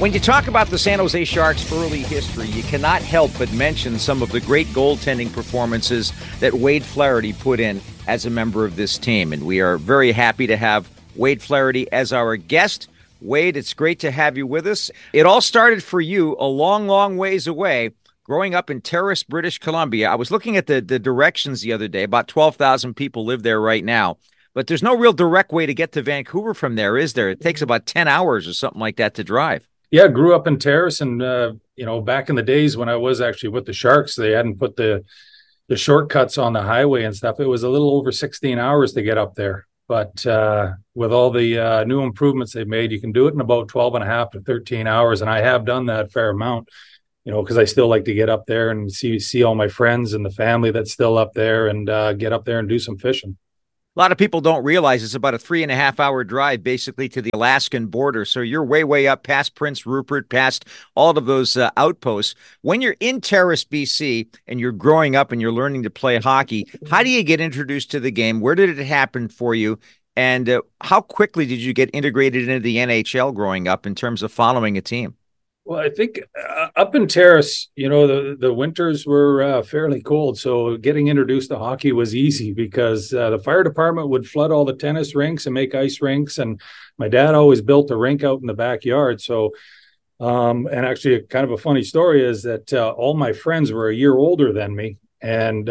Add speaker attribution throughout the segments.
Speaker 1: When you talk about the San Jose Sharks' early history, you cannot help but mention some of the great goaltending performances that Wade Flaherty put in as a member of this team. And we are very happy to have Wade Flaherty as our guest. Wade, it's great to have you with us. It all started for you a long, long ways away, growing up in Terrace, British Columbia. I was looking at the directions the other day. About 12,000 people live there right now. But there's no real direct way to get to Vancouver from there, is there? It takes about 10 hours or something like that to drive.
Speaker 2: Yeah, grew up in Terrace, and back in the days when I was actually with the Sharks, they hadn't put the shortcuts on the highway and stuff. It was a little over 16 hours to get up there. But with all the new improvements they've made, you can do it in about 12 and a half to 13 hours. And I have done that a fair amount, because I still like to get up there and see all my friends and the family that's still up there and get up there and do some fishing.
Speaker 1: A lot of people don't realize it's about a 3.5-hour drive basically to the Alaskan border. So you're way, way up past Prince Rupert, past all of those outposts. When you're in Terrace, BC, and you're growing up and you're learning to play hockey, how do you get introduced to the game? Where did it happen for you? And how quickly did you get integrated into the NHL growing up in terms of following a team?
Speaker 2: Well, I think up in Terrace, the winters were fairly cold. So getting introduced to hockey was easy because the fire department would flood all the tennis rinks and make ice rinks. And my dad always built a rink out in the backyard. So, and actually kind of a funny story is that all my friends were a year older than me. And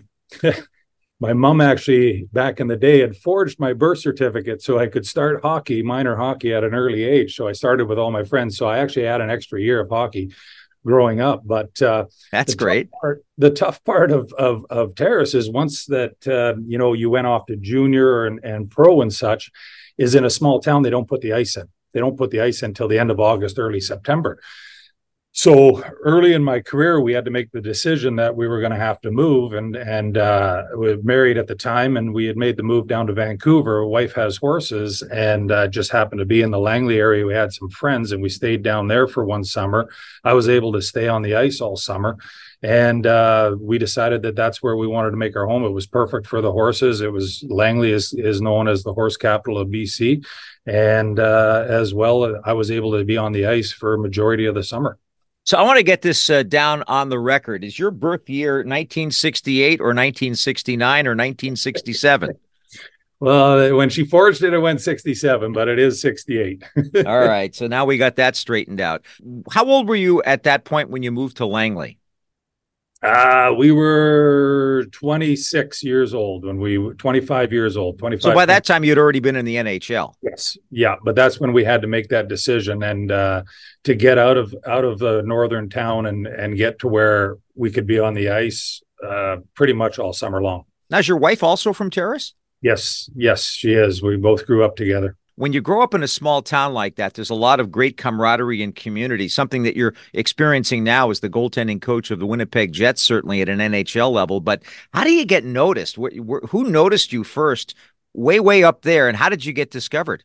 Speaker 2: my mom actually, back in the day, had forged my birth certificate so I could start minor hockey at an early age. So I started with all my friends. So I actually had an extra year of hockey growing up. But
Speaker 1: that's great.
Speaker 2: The tough part of Terrace is once that, you went off to junior and pro and such, is in a small town, they don't put the ice in. They don't put the ice in until the end of August, early September. So early in my career, we had to make the decision that we were going to have to move, and we were married at the time, and we had made the move down to Vancouver. Wife has horses, and just happened to be in the Langley area. We had some friends, and we stayed down there for one summer. I was able to stay on the ice all summer, and we decided that that's where we wanted to make our home. It was perfect for the horses. It was Langley is known as the horse capital of BC, and as well, I was able to be on the ice for a majority of the summer.
Speaker 1: So I want to get this down on the record. Is your birth year 1968 or 1969 or 1967?
Speaker 2: Well, when she forged it, it went 67, but it is 68.
Speaker 1: All right. So now we got that straightened out. How old were you at that point when you moved to Langley?
Speaker 2: We were 26 years old 25 years old. 25.
Speaker 1: So by that time, you'd already been in the NHL.
Speaker 2: Yes. Yeah. But that's when we had to make that decision and to get out of the northern town and get to where we could be on the ice pretty much all summer long.
Speaker 1: Now, is your wife also from Terrace?
Speaker 2: Yes. Yes, she is. We both grew up together.
Speaker 1: When you grow up in a small town like that, there's a lot of great camaraderie and community, something that you're experiencing now as the goaltending coach of the Winnipeg Jets, certainly at an NHL level. But how do you get noticed? Who noticed you first way up there, and how did you get discovered?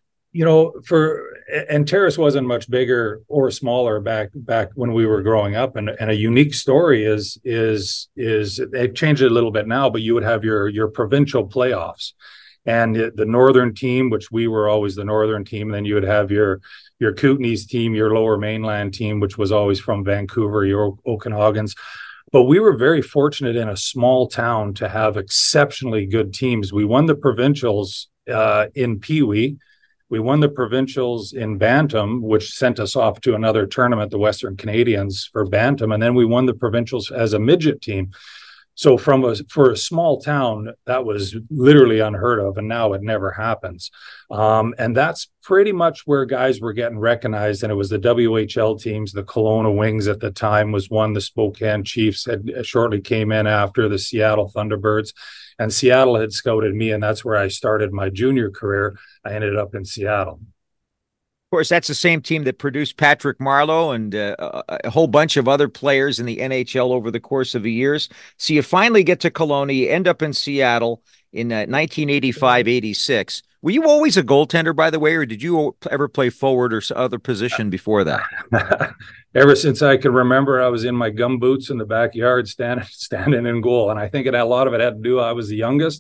Speaker 2: And Terrace wasn't much bigger or smaller back when we were growing up. And a unique story is they've changed it a little bit now, but you would have your provincial playoffs. And the northern team, which we were always the northern team, and then you would have your Kootenays team, your lower mainland team, which was always from Vancouver, your Okanaugans. But we were very fortunate in a small town to have exceptionally good teams. We won the provincials in Pee Wee. We won the provincials in Bantam, which sent us off to another tournament, the Western Canadians for Bantam. And then we won the provincials as a midget team. So for a small town, that was literally unheard of, and now it never happens. And that's pretty much where guys were getting recognized, and it was the WHL teams. The Kelowna Wings at the time was one. The Spokane Chiefs had shortly came in after, the Seattle Thunderbirds, and Seattle had scouted me, and that's where I started my junior career. I ended up in Seattle.
Speaker 1: Of course, that's the same team that produced Patrick Marleau and a whole bunch of other players in the NHL over the course of the years. So you finally get to Kelowna, you end up in Seattle in 1985-86. Were you always a goaltender, by the way, or did you ever play forward or other position before that?
Speaker 2: Ever since I can remember, I was in my gumboots in the backyard standing in goal. And I think a lot of it had to do, I was the youngest.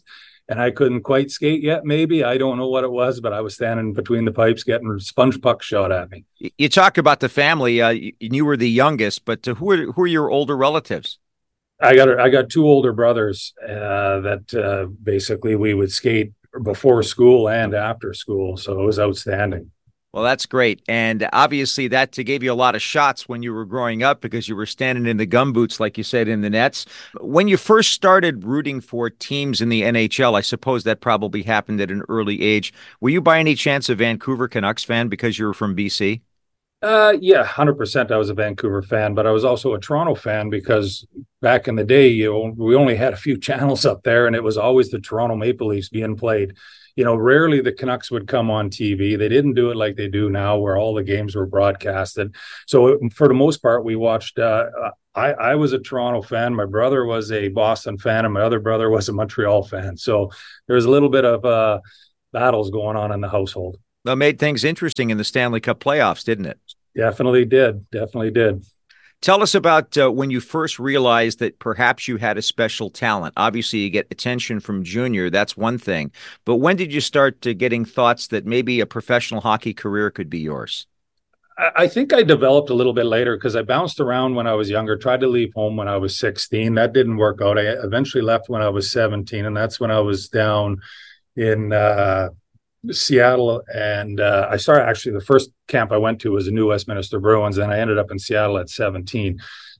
Speaker 2: and I couldn't quite skate yet. Maybe I don't know what it was, but I was standing between the pipes getting sponge pucks shot at me.
Speaker 1: You talk about the family. You were the youngest, but who are your older relatives?
Speaker 2: I got two older brothers that basically we would skate before school and after school, so it was outstanding.
Speaker 1: Well, that's great. And obviously that gave you a lot of shots when you were growing up because you were standing in the gumboots, like you said, in the nets. When you first started rooting for teams in the NHL, I suppose that probably happened at an early age. Were you by any chance a Vancouver Canucks fan because you were from BC?
Speaker 2: Yeah, 100%. I was a Vancouver fan, but I was also a Toronto fan because back in the day, we only had a few channels up there, and it was always the Toronto Maple Leafs being played. Rarely the Canucks would come on TV. They didn't do it like they do now, where all the games were broadcasted. So for the most part, we watched. I was a Toronto fan. My brother was a Boston fan, and my other brother was a Montreal fan. So there was a little bit of battles going on in the household.
Speaker 1: That made things interesting in the Stanley Cup playoffs, didn't it?
Speaker 2: Definitely did. Definitely did.
Speaker 1: Tell us about when you first realized that perhaps you had a special talent. Obviously, you get attention from junior. That's one thing. But when did you start getting thoughts that maybe a professional hockey career could be yours?
Speaker 2: I think I developed a little bit later because I bounced around when I was younger, tried to leave home when I was 16. That didn't work out. I eventually left when I was 17, and that's when I was down in Seattle, and I started actually the first camp I went to was the New Westminster Bruins, and I ended up in Seattle at 17.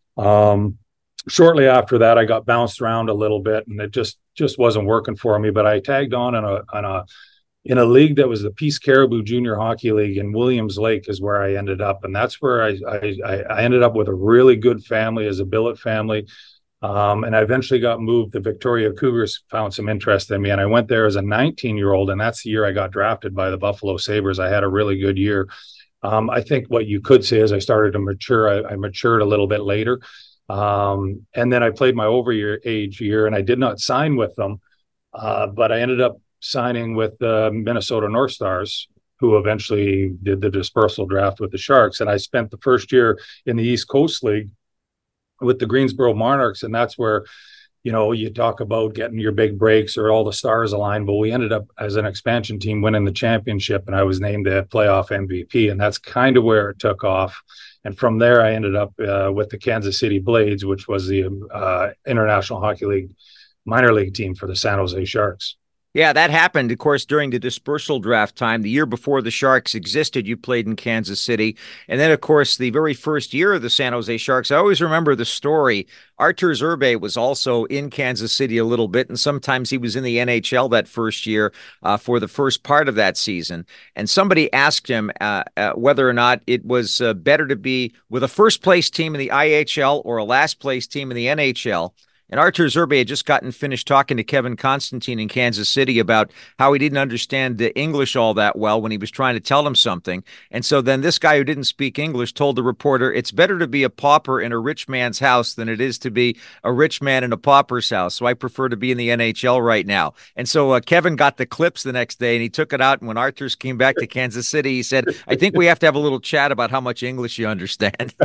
Speaker 2: Shortly after that, I got bounced around a little bit, and it just wasn't working for me. But I tagged on in a league that was the Peace Caribou Junior Hockey League in Williams Lake is where I ended up, and that's where I ended up with a really good family as a billet family. And I eventually got moved. The Victoria Cougars found some interest in me, and I went there as a 19-year-old, and that's the year I got drafted by the Buffalo Sabres. I had a really good year. I think what you could say is I started to mature. I matured a little bit later. And then I played my age year, and I did not sign with them, but I ended up signing with the Minnesota North Stars, who eventually did the dispersal draft with the Sharks. And I spent the first year in the East Coast League with the Greensboro Monarchs, and that's where you talk about getting your big breaks or all the stars aligned. But we ended up as an expansion team winning the championship, and I was named the playoff MVP, and that's kind of where it took off. And from there, I ended up with the Kansas City Blades, which was the International Hockey League minor league team for the San Jose Sharks.
Speaker 1: Yeah, that happened, of course, during the dispersal draft time. The year before the Sharks existed, you played in Kansas City. And then, of course, the very first year of the San Jose Sharks, I always remember the story. Artur Zerbe was also in Kansas City a little bit, and sometimes he was in the NHL that first year for the first part of that season. And somebody asked him whether or not it was better to be with a first-place team in the IHL or a last-place team in the NHL. And Artur Zerbe had just gotten finished talking to Kevin Constantine in Kansas City about how he didn't understand the English all that well when he was trying to tell him something. And so then this guy who didn't speak English told the reporter, it's better to be a pauper in a rich man's house than it is to be a rich man in a pauper's house. So I prefer to be in the NHL right now. And so Kevin got the clips the next day, and he took it out. And when Artur's came back to Kansas City, he said, I think we have to have a little chat about how much English you understand.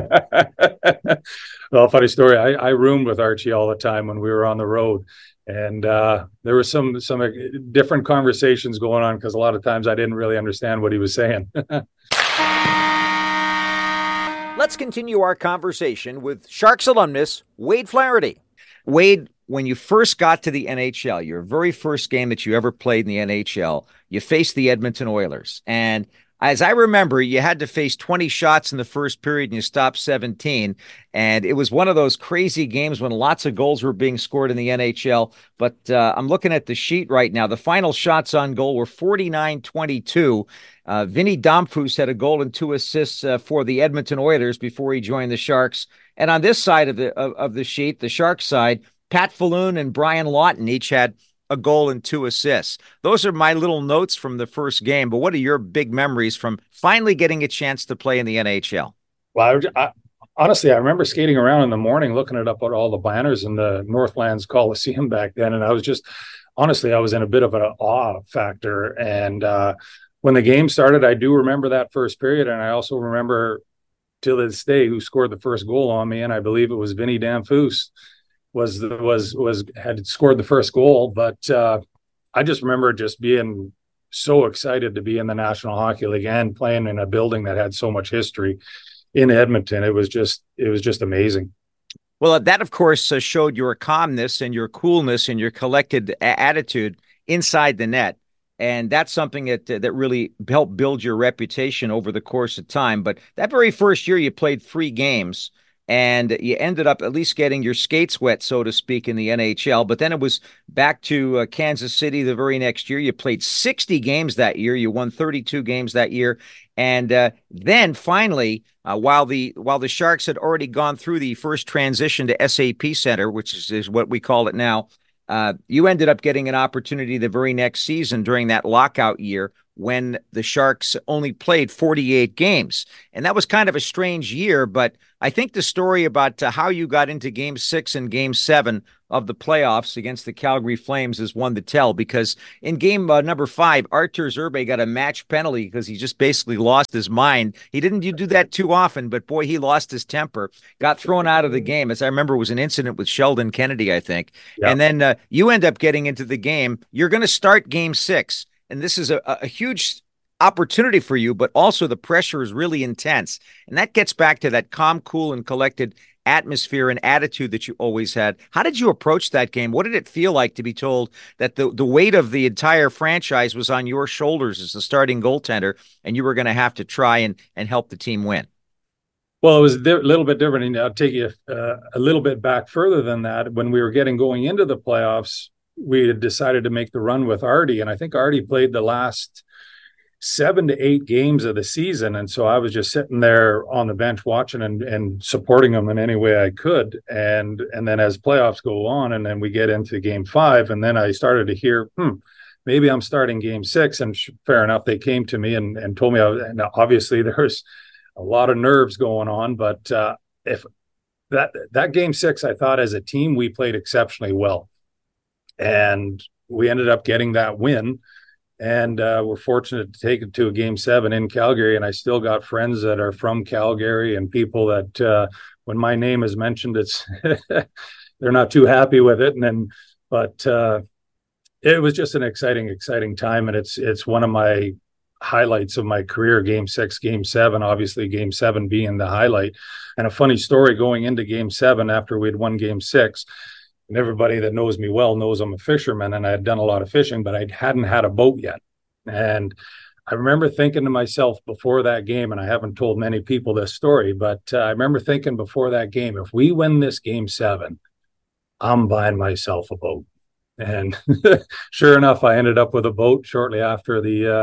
Speaker 2: Well, funny story. I roomed with Archie all the time when we were on the road, and there were some different conversations going on because a lot of times I didn't really understand what he was saying.
Speaker 1: Let's continue our conversation with Sharks alumnus Wade Flaherty. Wade, when you first got to the NHL, your very first game that you ever played in the NHL, you faced the Edmonton Oilers, and as I remember, you had to face 20 shots in the first period and you stopped 17. And it was one of those crazy games when lots of goals were being scored in the NHL. But I'm looking at the sheet right now. The final shots on goal were 49-22. Vinny Damphousse had a goal and 2 assists for the Edmonton Oilers before he joined the Sharks. And on this side of the sheet, the Sharks side, Pat Falloon and Brian Lawton each had a goal and 2 assists. Those are my little notes from the first game. But what are your big memories from finally getting a chance to play in the NHL?
Speaker 2: Well, honestly, I remember skating around in the morning, looking at all the banners in the Northlands Coliseum back then. And I was honestly, I was in a bit of an awe factor. And when the game started, I do remember that first period. And I also remember to this day who scored the first goal on me. And I believe it was Vinny Damphousse had scored the first goal, but I just remember just being so excited to be in the National Hockey League and playing in a building that had so much history in Edmonton. It was just amazing.
Speaker 1: Well, that, of course, showed your calmness and your coolness and your collected attitude inside the net. And that's something that really helped build your reputation over the course of time. But that very first year, you played 3 games and you ended up at least getting your skates wet, so to speak, in the NHL. But then it was back to Kansas City the very next year. You played 60 games that year. You won 32 games that year. And then finally, while the Sharks had already gone through the first transition to SAP Center, which is what we call it now, you ended up getting an opportunity the very next season during that lockout year when the Sharks only played 48 games. And that was kind of a strange year, but I think the story about how you got into Game 6 and Game 7 of the playoffs against the Calgary Flames is one to tell, because in game number 5, Artur Zerbe got a match penalty because he just basically lost his mind. He didn't do that too often, but boy, he lost his temper, got thrown out of the game. As I remember, it was an incident with Sheldon Kennedy, I think. Yeah. And then you end up getting into the game. You're going to start Game 6. And this is a huge opportunity for you, but also the pressure is really intense. And that gets back to that calm, cool, and collected atmosphere and attitude that you always had. How did you approach that game? What did it feel like to be told that the weight of the entire franchise was on your shoulders as the starting goaltender, and you were going to have to try and help the team win?
Speaker 2: Well, it was a little bit different. And I'll take you a little bit back further than that. When we were going into the playoffs, we had decided to make the run with Artie, and I think Artie played the last 7 to 8 games of the season. And so I was just sitting there on the bench watching and supporting him in any way I could. And then as playoffs go on, and then we get into Game 5, and then I started to hear, maybe I'm starting Game 6. And fair enough, they came to me and told me, and obviously there's a lot of nerves going on, but if that Game 6, I thought as a team, we played exceptionally well. And we ended up getting that win, and we're fortunate to take it to a Game 7 in Calgary. And I still got friends that are from Calgary and people that when my name is mentioned, it's they're not too happy with it. But it was just an exciting time, and it's one of my highlights of my career. Game 6, Game 7, obviously Game 7 being the highlight. And a funny story going into Game 7 after we'd won Game 6. And everybody that knows me well knows I'm a fisherman, and I had done a lot of fishing, but I hadn't had a boat yet. And I remember thinking to myself before that game, and I haven't told many people this story, but I remember thinking before that game, if we win this Game 7, I'm buying myself a boat. And sure enough, I ended up with a boat shortly after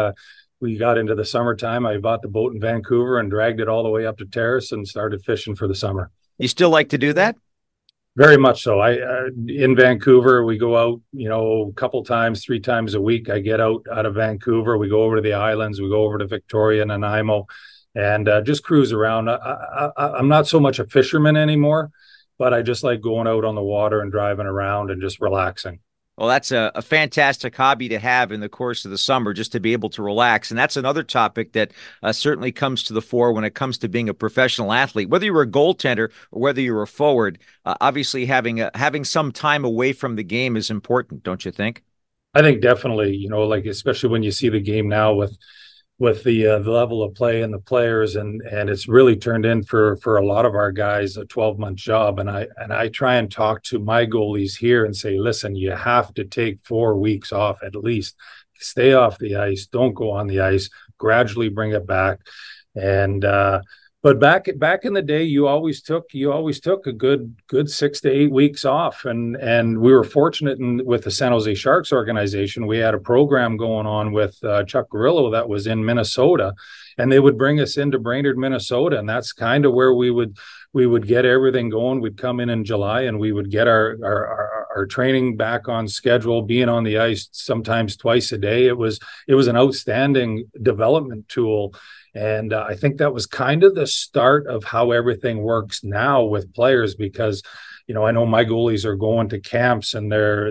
Speaker 2: we got into the summertime. I bought the boat in Vancouver and dragged it all the way up to Terrace and started fishing for the summer.
Speaker 1: You still like to do that?
Speaker 2: Very much so. In Vancouver, we go out, a couple times, 3 times a week. I get out of Vancouver. We go over to the islands. We go over to Victoria and Nanaimo, and just cruise around. I'm not so much a fisherman anymore, but I just like going out on the water and driving around and just relaxing.
Speaker 1: Well, that's a fantastic hobby to have in the course of the summer, just to be able to relax. And that's another topic that certainly comes to the fore when it comes to being a professional athlete. Whether you're a goaltender or whether you're a forward, obviously having some time away from the game is important, don't you think?
Speaker 2: I think definitely, especially when you see the game now with the level of play and the players, and it's really turned in for a lot of our guys a 12-month job. And I try and talk to my goalies here and say, listen, you have to take 4 weeks off at least. Stay off the ice, don't go on the ice, gradually bring it back. And but back in the day, you always took a good 6 to 8 weeks off, and we were fortunate with the San Jose Sharks organization. We had a program going on with Chuck Grillo that was in Minnesota, and they would bring us into Brainerd, Minnesota, and that's kind of where we would get everything going. We'd come in July, and we would get our training back on schedule, being on the ice sometimes twice a day. It was an outstanding development tool. And I think that was kind of the start of how everything works now with players, because, I know my goalies are going to camps and they're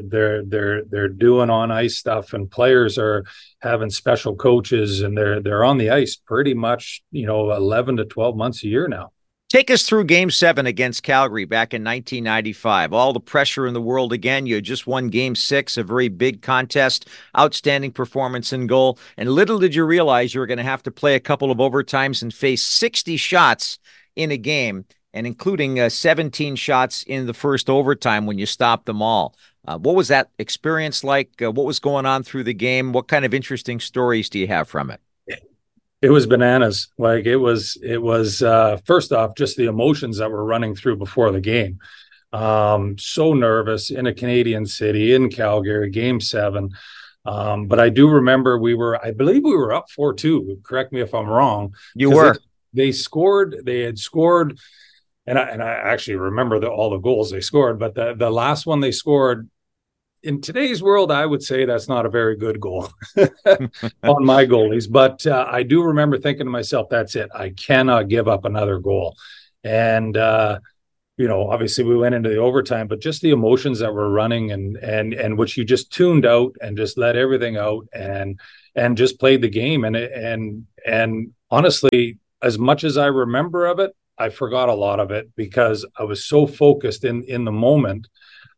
Speaker 2: doing on ice stuff, and players are having special coaches, and they're on the ice pretty much, 11 to 12 months a year now.
Speaker 1: Take us through Game 7 against Calgary back in 1995. All the pressure in the world again. You had just won Game 6, a very big contest, outstanding performance in goal. And little did you realize you were going to have to play a couple of overtimes and face 60 shots in a game, and including 17 shots in the first overtime when you stopped them all. What was that experience like? What was going on through the game? What kind of interesting stories do you have from it?
Speaker 2: It was bananas. Like it was first off, just the emotions that were running through before the game. So nervous in a Canadian city in Calgary, Game 7. But I do remember I believe we were up 4-2. Correct me if I'm wrong.
Speaker 1: You were.
Speaker 2: They had scored, and I actually remember all the goals they scored, but the last one they scored, in today's world, I would say that's not a very good goal on my goalies. But I do remember thinking to myself, that's it. I cannot give up another goal. And, obviously we went into the overtime, but just the emotions that were running and which you just tuned out and just let everything out and just played the game. And honestly, as much as I remember of it, I forgot a lot of it because I was so focused in the moment.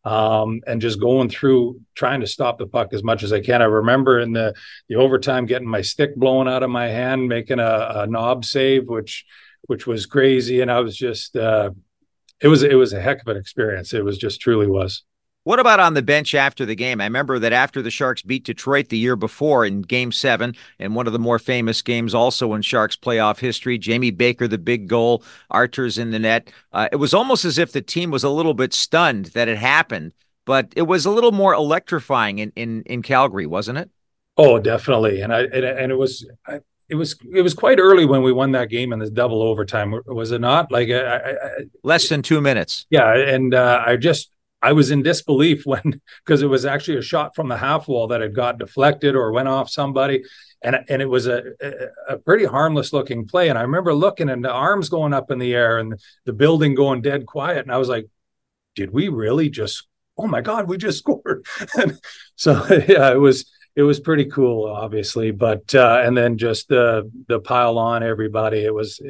Speaker 2: And just going through trying to stop the puck as much as I can. I remember in the overtime getting my stick blown out of my hand, making a knob save, which was crazy. And I was just it was a heck of an experience. It was just truly was.
Speaker 1: What about on the bench after the game? I remember that after the Sharks beat Detroit the year before in Game 7, and one of the more famous games also in Sharks playoff history, Jamie Baker, the big goal, Arturs in the net. It was almost as if the team was a little bit stunned that it happened, but it was a little more electrifying in Calgary, wasn't it?
Speaker 2: Oh, definitely. And it was quite early when we won that game in the double overtime, was it not? Like
Speaker 1: less than 2 minutes.
Speaker 2: Yeah, and I was in disbelief because it was actually a shot from the half wall that had got deflected or went off somebody. And it was a pretty harmless looking play. And I remember looking and the arms going up in the air and the building going dead quiet. And I was like, did we really oh my God, we just scored. So yeah, it was pretty cool, obviously. But, and then just the pile on everybody,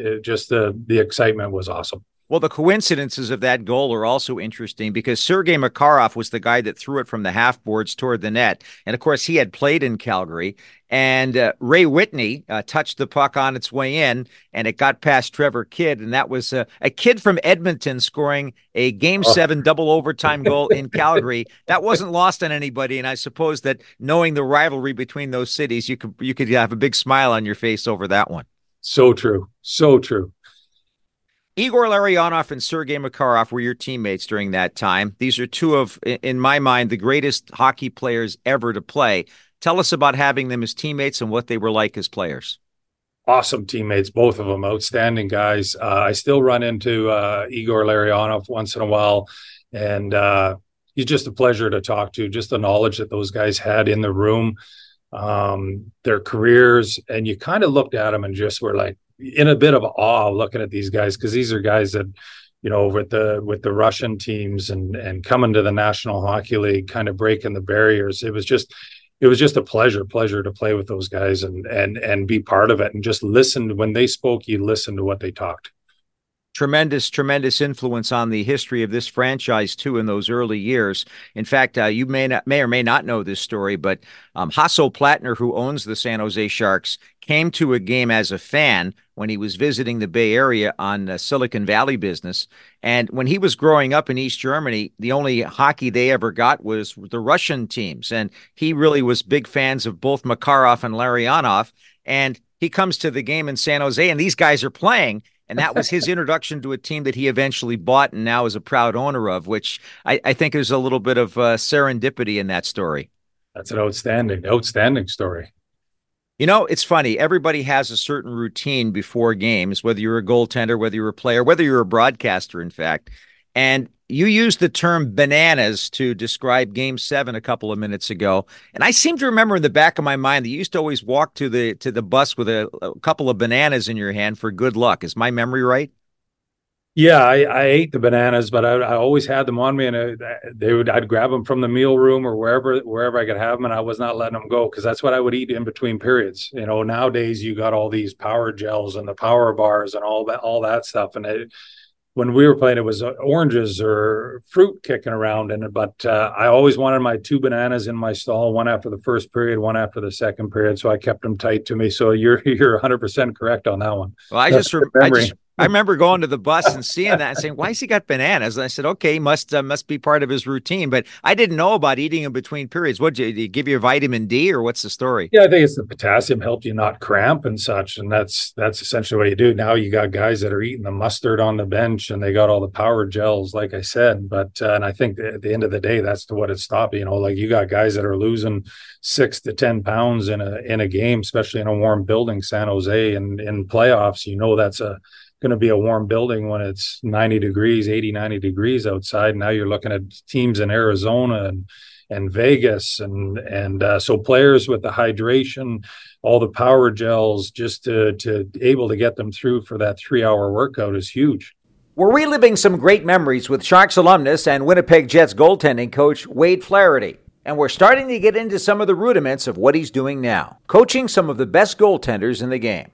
Speaker 2: the excitement was awesome.
Speaker 1: Well, the coincidences of that goal are also interesting because Sergei Makarov was the guy that threw it from the half boards toward the net. And of course, he had played in Calgary. And Ray Whitney touched the puck on its way in, and it got past Trevor Kidd. And that was a kid from Edmonton scoring a Game 7 double overtime goal in Calgary. That wasn't lost on anybody. And I suppose that knowing the rivalry between those cities, you could have a big smile on your face over that one.
Speaker 2: So true. So true.
Speaker 1: Igor Larionov and Sergei Makarov were your teammates during that time. These are two of, in my mind, the greatest hockey players ever to play. Tell us about having them as teammates and what they were like as players.
Speaker 2: Awesome teammates, both of them, outstanding guys. I still run into Igor Larionov once in a while, and he's just a pleasure to talk to, just the knowledge that those guys had in the room, their careers, and you kind of looked at them and just were like, in a bit of awe looking at these guys, because these are guys that, with the Russian teams and coming to the National Hockey League, kind of breaking the barriers. It was just a pleasure to play with those guys and be part of it and just listen. When they spoke, you listened to what they talked.
Speaker 1: Tremendous influence on the history of this franchise too in those early years. In fact, you may or may not know this story, but Hasso Plattner, who owns the San Jose Sharks, came to a game as a fan when he was visiting the Bay Area on Silicon Valley business. And when he was growing up in East Germany, the only hockey they ever got was the Russian teams. And he really was big fans of both Makarov and Larionov. And he comes to the game in San Jose, and these guys are playing. And that was his introduction to a team that he eventually bought and now is a proud owner of, which I think there's a little bit of serendipity in that story.
Speaker 2: That's an outstanding story.
Speaker 1: It's funny. Everybody has a certain routine before games, whether you're a goaltender, whether you're a player, whether you're a broadcaster, in fact. And you used the term bananas to describe Game 7 a couple of minutes ago. And I seem to remember in the back of my mind that you used to always walk to the bus with a couple of bananas in your hand for good luck. Is my memory right?
Speaker 2: Yeah, I ate the bananas, but I always had them on me, and I'd grab them from the meal room or wherever I could have them, and I was not letting them go because that's what I would eat in between periods. Nowadays you got all these power gels and the power bars and all that stuff, and when we were playing, it was oranges or fruit kicking around in it. But I always wanted my two bananas in my stall, one after the first period, one after the second period. So I kept them tight to me. So you're 100% correct on that one.
Speaker 1: Well, I remember going to the bus and seeing that and saying, "Why has he got bananas?" And I said, "Okay, must be part of his routine." But I didn't know about eating in between periods. Did you give you vitamin D, or what's the story?
Speaker 2: Yeah, I think it's the potassium helped you not cramp and such, and that's essentially what you do. Now you got guys that are eating the mustard on the bench, and they got all the power gels, like I said. But and I think at the end of the day, that's what it stopped. Like you got guys that are losing 6 to 10 pounds in a game, especially in a warm building, San Jose, and in playoffs. That's going to be a warm building when it's 90 degrees, 80, 90 degrees outside. Now you're looking at teams in Arizona and Vegas. And so players with the hydration, all the power gels, just to able to get them through for that 3-hour workout is huge.
Speaker 1: We're reliving some great memories with Sharks alumnus and Winnipeg Jets goaltending coach Wade Flaherty. And we're starting to get into some of the rudiments of what he's doing now, coaching some of the best goaltenders in the game.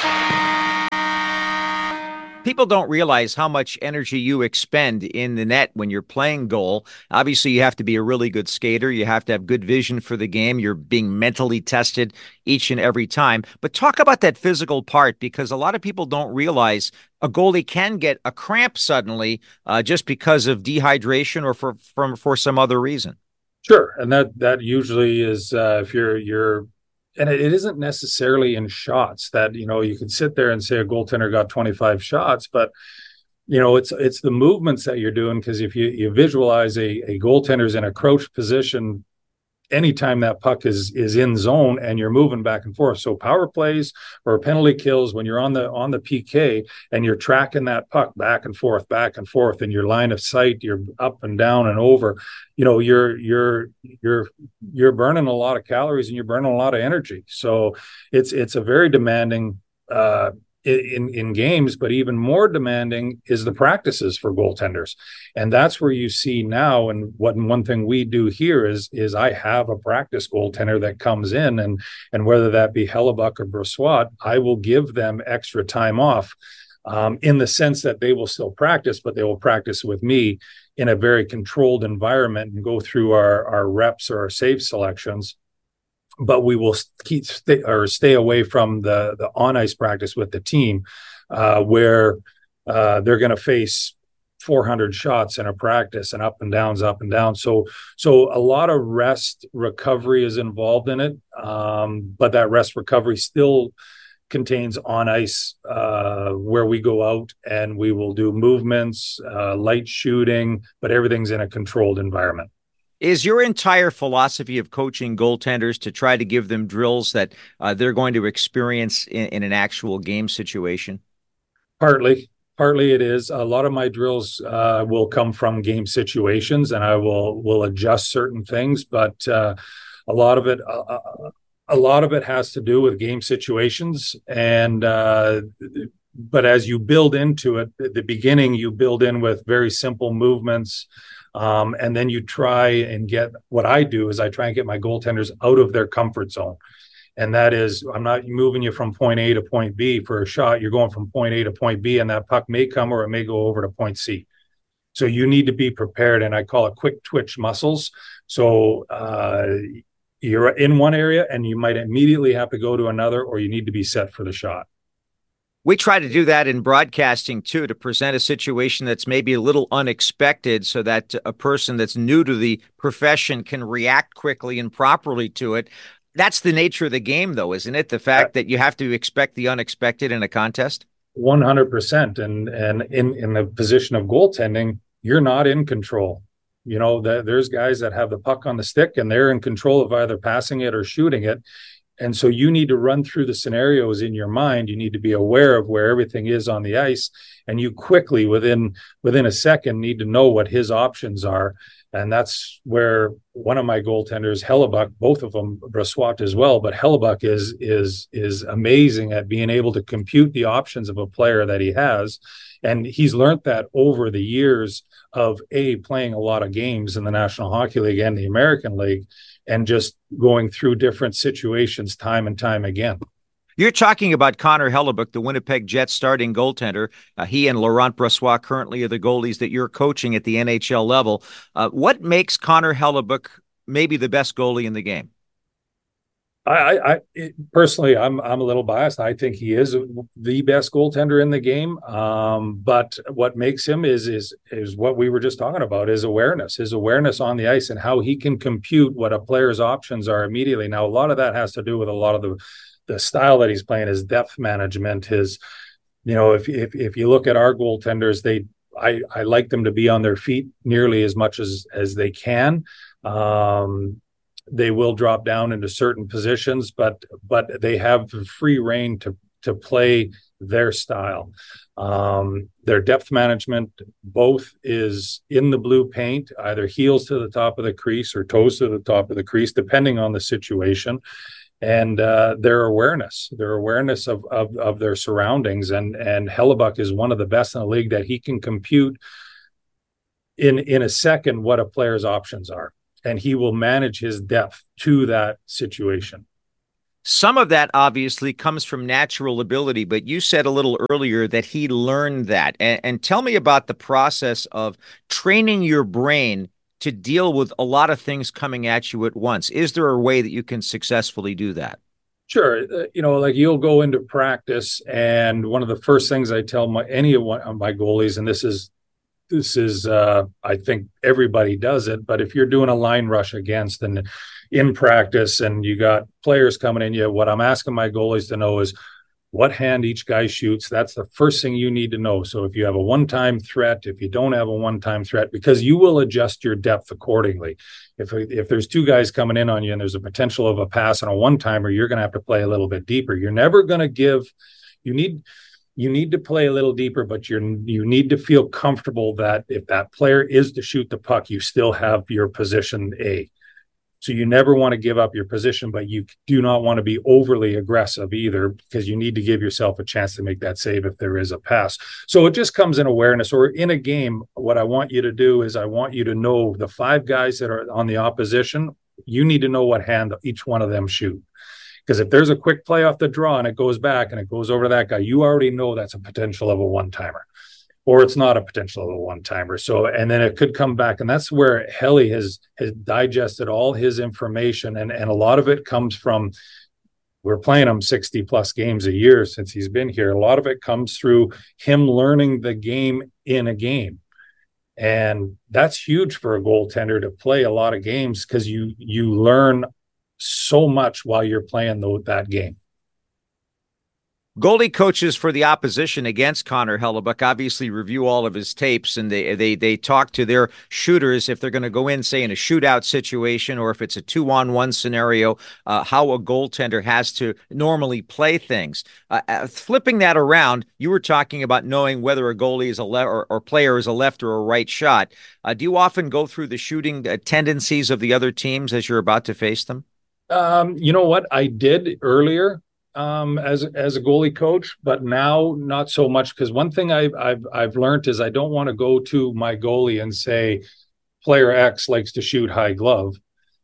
Speaker 1: People don't realize how much energy you expend in the net when you're playing goal. Obviously, you have to be a really good skater. You have to have good vision for the game. You're being mentally tested each and every time. But talk about that physical part, because a lot of people don't realize a goalie can get a cramp suddenly just because of dehydration or for some other reason.
Speaker 2: Sure, and that usually is if you're and it isn't necessarily in shots that you can sit there and say a goaltender got 25 shots, but it's the movements that you're doing, because if you visualize a goaltender's in a crouched position anytime that puck is in zone and you're moving back and forth. So power plays or penalty kills, when you're on the PK and you're tracking that puck back and forth in your line of sight, you're up and down and over, you're burning a lot of calories and you're burning a lot of energy. So it's a very demanding in games, but even more demanding is the practices for goaltenders. And that's where you see now, and one thing we do here is I have a practice goaltender that comes in, and whether that be Hellebuyck or Brossoit, I will give them extra time off, in the sense that they will still practice, but they will practice with me in a very controlled environment and go through our reps or our save selections. But we will stay away from the on-ice practice with the team, where they're going to face 400 shots in a practice and up and downs. So a lot of rest recovery is involved in it, but that rest recovery still contains on-ice, where we go out and we will do movements, light shooting, but everything's in a controlled environment.
Speaker 1: Is your entire philosophy of coaching goaltenders to try to give them drills that they're going to experience in an actual game situation?
Speaker 2: Partly it is. A lot of my drills will come from game situations, and I will adjust certain things, but a lot of it has to do with game situations. And but as you build into it, at the beginning, you build in with very simple movements. And then you try and what I do is I try and get my goaltenders out of their comfort zone. And that is, I'm not moving you from point A to point B for a shot. You're going from point A to point B, and that puck may come or it may go over to point C. So you need to be prepared. And I call it quick twitch muscles. So you're in one area and you might immediately have to go to another, or you need to be set for the shot.
Speaker 1: We try to do that in broadcasting, too, to present a situation that's maybe a little unexpected so that a person that's new to the profession can react quickly and properly to it. That's the nature of the game, though, isn't it? The fact that you have to expect the unexpected in a contest?
Speaker 2: 100%. And in the position of goaltending, you're not in control. There's guys that have the puck on the stick and they're in control of either passing it or shooting it. And so you need to run through the scenarios in your mind. You need to be aware of where everything is on the ice. And you quickly, within a second, need to know what his options are. And that's where one of my goaltenders, Hellebuck, both of them, Brossoit as well, but Hellebuck is amazing at being able to compute the options of a player that he has. And he's learned that over the years of playing a lot of games in the National Hockey League and the American League, and just going through different situations time and time again.
Speaker 1: You're talking about Connor Hellebuck, the Winnipeg Jets starting goaltender. He and Laurent Brossoit currently are the goalies that you're coaching at the NHL level. What makes Connor Hellebuck maybe the best goalie in the game?
Speaker 2: I personally, I'm a little biased. I think he is the best goaltender in the game. But what makes him is what we were just talking about: his awareness on the ice, and how he can compute what a player's options are immediately. Now, a lot of that has to do with a lot of the style that he's playing, his depth management, his, if you look at our goaltenders, I like them to be on their feet nearly as much as they can. They will drop down into certain positions, but they have free reign to play their style. Their depth management both is in the blue paint, either heels to the top of the crease or toes to the top of the crease, depending on the situation. And their awareness of their surroundings. And Hellebuck is one of the best in the league, that he can compute in a second what a player's options are. And he will manage his depth to that situation.
Speaker 1: Some of that obviously comes from natural ability, but you said a little earlier that he learned that. And tell me about the process of training your brain to deal with a lot of things coming at you at once. Is there a way that you can successfully do that?
Speaker 2: Sure. Like you'll go into practice, and one of the first things I tell any of my goalies, and this is I think everybody does it, but if you're doing a line rush against and in practice and you got players coming in, what I'm asking my goalies to know is what hand each guy shoots. That's the first thing you need to know. So if you have a one-time threat, if you don't have a one-time threat, because you will adjust your depth accordingly. If there's two guys coming in on you and there's a potential of a pass and a one-timer, you're going to have to play a little bit deeper. You're never going to give, you need to play a little deeper, but you need to feel comfortable that if that player is to shoot the puck, you still have your position A. So you never want to give up your position, but you do not want to be overly aggressive either, because you need to give yourself a chance to make that save if there is a pass. So it just comes in awareness. Or in a game, what I want you to do is I want you to know the five guys that are on the opposition. You need to know what hand each one of them shoot. Because if there's a quick play off the draw and it goes back and it goes over to that guy, you already know that's a potential of a one-timer, or it's not a potential of a one-timer. So, and then it could come back. And that's where Helly has digested all his information. And a lot of it comes from, we're playing him 60 plus games a year since he's been here. A lot of it comes through him learning the game in a game. And that's huge for a goaltender, to play a lot of games, because you learn so much while you're playing that game.
Speaker 1: Goalie coaches for the opposition against Connor Hellebuck obviously review all of his tapes, and they talk to their shooters if they're going to go in, say, in a shootout situation, or if it's a 2-on-1 scenario, how a goaltender has to normally play things. Flipping that around, you were talking about knowing whether a goalie is a left or player is a left or a right shot. Do you often go through the shooting tendencies of the other teams as you're about to face them?
Speaker 2: You know what? I did earlier. As a goalie coach, but now not so much, because one thing I've learned is I don't want to go to my goalie and say player X likes to shoot high glove,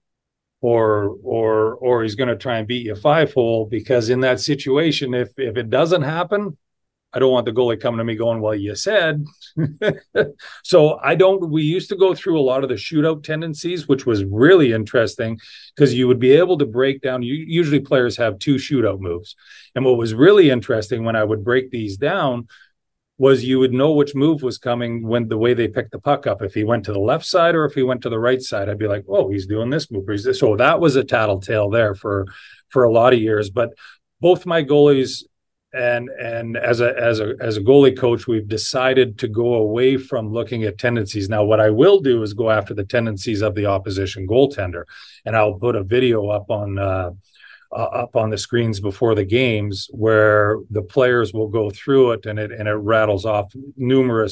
Speaker 2: or he's going to try and beat you 5-hole, because in that situation, if it doesn't happen, I don't want the goalie coming to me going, well, you said. So we used to go through a lot of the shootout tendencies, which was really interesting, because you would be able to break down. Usually players have two shootout moves. And what was really interesting when I would break these down was you would know which move was coming when the way they picked the puck up. If he went to the left side or if he went to the right side, I'd be like, oh, he's doing this move. So that was a tattletale there for a lot of years. But both my goalies, and as a goalie coach, we've decided to go away from looking at tendencies. Now, what I will do is go after the tendencies of the opposition goaltender, and I'll put a video up on the screens before the games where the players will go through it, and it rattles off numerous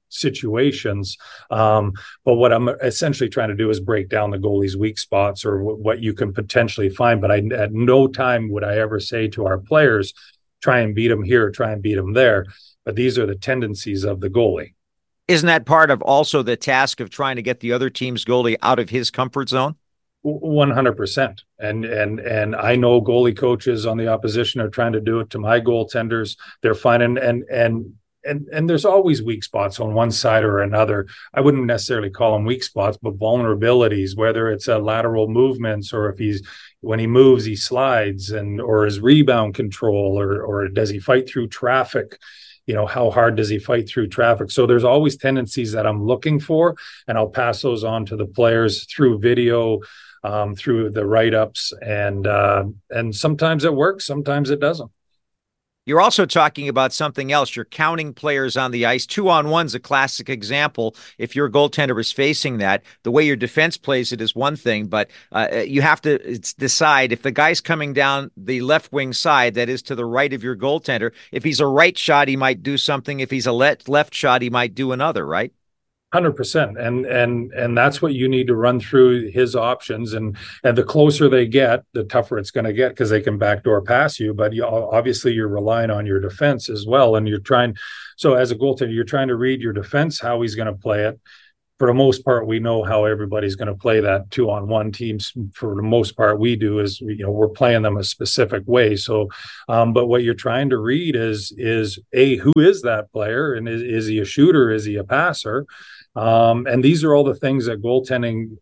Speaker 2: situations. But what I'm essentially trying to do is break down the goalie's weak spots or what you can potentially find. But at no time would I ever say to our players, try and beat them here, try and beat them there. But these are the tendencies of the goalie.
Speaker 1: Isn't that part of also the task of trying to get the other team's goalie out of his comfort zone?
Speaker 2: 100%. And I know goalie coaches on the opposition are trying to do it to my goaltenders. They're finding and there's always weak spots on one side or another. I wouldn't necessarily call them weak spots, but vulnerabilities, whether it's a lateral movements or if when he moves, he slides or his rebound control or does he fight through traffic? How hard does he fight through traffic? So there's always tendencies that I'm looking for, and I'll pass those on to the players through video, through the write-ups, and sometimes it works, sometimes it doesn't.
Speaker 1: You're also talking about something else. You're counting players on the ice. 2-on-1's a classic example. If your goaltender is facing that, the way your defense plays it is one thing, but you have to decide if the guy's coming down the left wing side, that is to the right of your goaltender, if he's a right shot, he might do something. If he's a left shot, he might do another, right?
Speaker 2: 100%. And that's what you need to run through his options. And the closer they get, the tougher it's going to get because they can backdoor pass you. But obviously you're relying on your defense as well. And so as a goaltender, you're trying to read your defense, how he's going to play it. For the most part, we know how everybody's going to play that 2-on-1 teams. For the most part, we do is, we're playing them a specific way. So, but what you're trying to read is who is that player? And is he a shooter? Is he a passer? And these are all the things that goaltending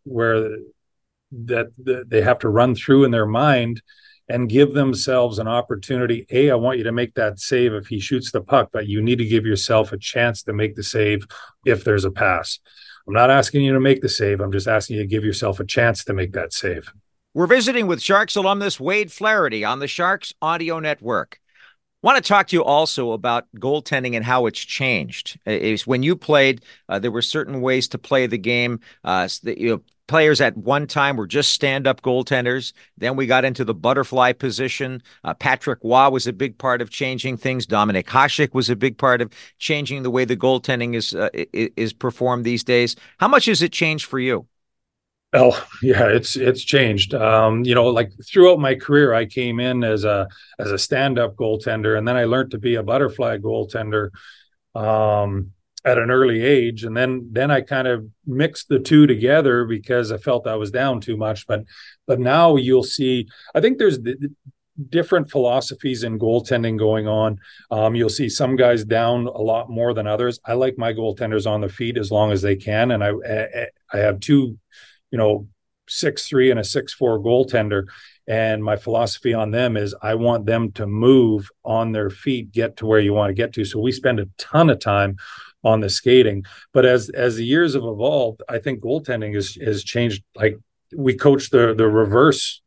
Speaker 2: that they have to run through in their mind and give themselves an opportunity. I want you to make that save if he shoots the puck, but you need to give yourself a chance to make the save if there's a pass. I'm not asking you to make the save. I'm just asking you to give yourself a chance to make that save.
Speaker 1: We're visiting with Sharks alumnus Wade Flaherty on the Sharks Audio Network. I want to talk to you also about goaltending and how it's changed. When you played, there were certain ways to play the game. Players at one time were just stand-up goaltenders. Then we got into the butterfly position. Patrick Waugh was a big part of changing things. Dominik Hasek was a big part of changing the way the goaltending is performed these days. How much has it changed for you?
Speaker 2: Oh, yeah, it's changed. Like throughout my career, I came in as a stand-up goaltender, and then I learned to be a butterfly goaltender at an early age. And then I kind of mixed the two together because I felt I was down too much. But now you'll see, I think there's different philosophies in goaltending going on. You'll see some guys down a lot more than others. I like my goaltenders on the feet as long as they can. And I have two 6'3" and a 6'4" goaltender. And my philosophy on them is I want them to move on their feet, get to where you want to get to. So we spend a ton of time on the skating. But as the years have evolved, I think goaltending has changed. Like we coach the reverse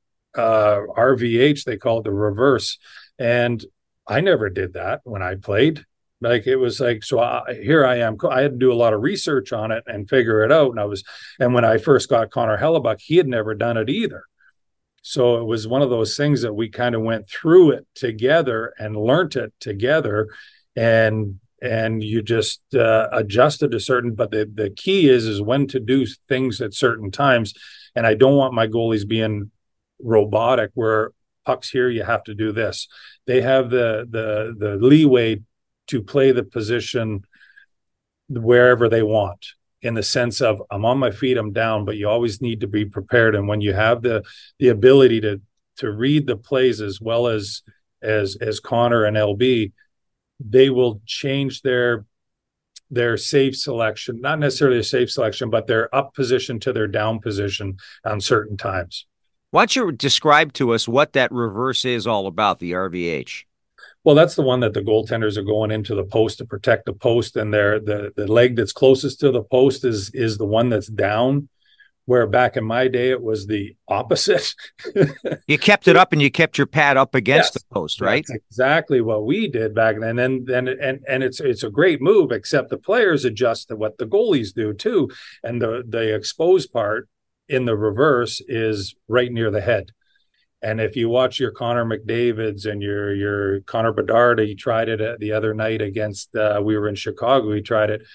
Speaker 2: RVH, they call it the reverse. And I never did that when I played. Like it was like, here I am. I had to do a lot of research on it and figure it out. And when I first got Connor Hellebuck, he had never done it either. So it was one of those things that we kind of went through it together and learned it together. And you just adjusted to certain, but the key is when to do things at certain times. And I don't want my goalies being robotic where pucks here, you have to do this. They have the leeway to play the position wherever they want, in the sense of I'm on my feet, I'm down, but you always need to be prepared. And when you have the ability to read the plays as well as Connor and LB, they will change their safe selection, not necessarily a safe selection, but their up position to their down position on certain times.
Speaker 1: Why don't you describe to us what that reverse is all about, the RVH?
Speaker 2: Well, that's the one that the goaltenders are going into the post to protect the post, and the leg that's closest to the post is the one that's down, where back in my day it was the opposite.
Speaker 1: You kept it up and you kept your pad up against the post, right?
Speaker 2: That's exactly what we did back then. And it's a great move, except the players adjust to what the goalies do too. And the exposed part in the reverse is right near the head. And if you watch your Connor McDavids and your Connor Bedard, he tried it the other night against, we were in Chicago, he tried it.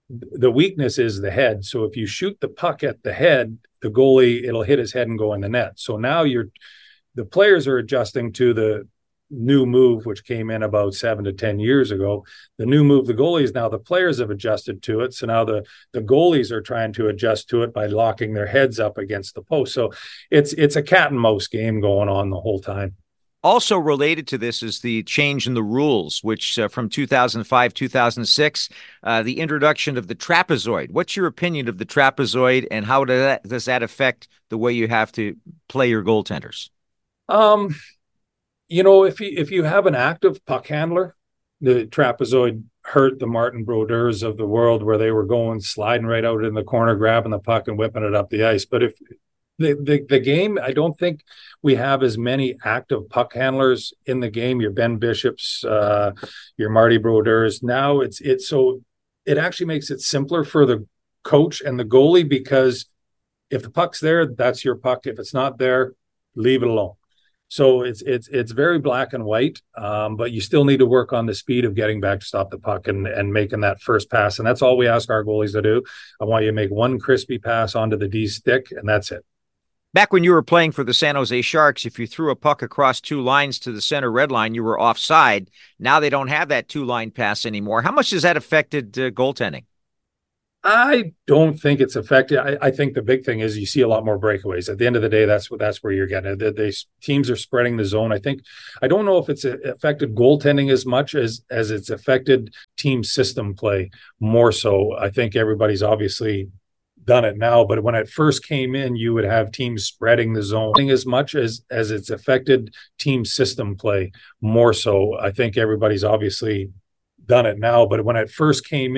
Speaker 2: the weakness is the head. So if you shoot the puck at the head, the goalie, it'll hit his head and go in the net. So now the players are adjusting to the new move, which came in about 7 to 10 years ago. The new move, the goalies, now the players have adjusted to it. So now the goalies are trying to adjust to it by locking their heads up against the post. So it's a cat and mouse game going on the whole time.
Speaker 1: Also related to this is the change in the rules, which from 2005, 2006, the introduction of the trapezoid. What's your opinion of the trapezoid, and how does that affect the way you have to play your goaltenders?
Speaker 2: If you have an active puck handler, the trapezoid hurt the Martin Brodeurs of the world, where they were going sliding right out in the corner, grabbing the puck and whipping it up the ice. But if the game, I don't think we have as many active puck handlers in the game. Your Ben Bishops, your Marty Brodeurs. Now it actually makes it simpler for the coach and the goalie, because if the puck's there, that's your puck. If it's not there, leave it alone. So it's very black and white, but you still need to work on the speed of getting back to stop the puck and making that first pass. And that's all we ask our goalies to do. I want you to make one crispy pass onto the D stick, and that's it.
Speaker 1: Back when you were playing for the San Jose Sharks, if you threw a puck across two lines to the center red line, you were offside. Now they don't have that two-line pass anymore. How much has that affected goaltending?
Speaker 2: I don't think it's affected. I think the big thing is you see a lot more breakaways. At the end of the day, that's where you're getting it. The teams are spreading the zone. I don't know if it's affected goaltending as much as it's affected team system play more so. I think everybody's obviously done it now, but when it first came in, you would have teams spreading the zone as much as it's affected team system play more so. I think everybody's obviously done it now, but when it first came